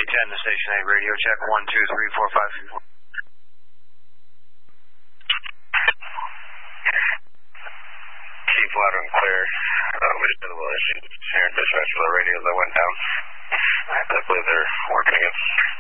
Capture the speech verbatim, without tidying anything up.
three ten to Station eight, radio check one two three four five. Keep loud and clear. Uh, we just had a little issue here in dispatch for the radios that went down. I believe they're working again.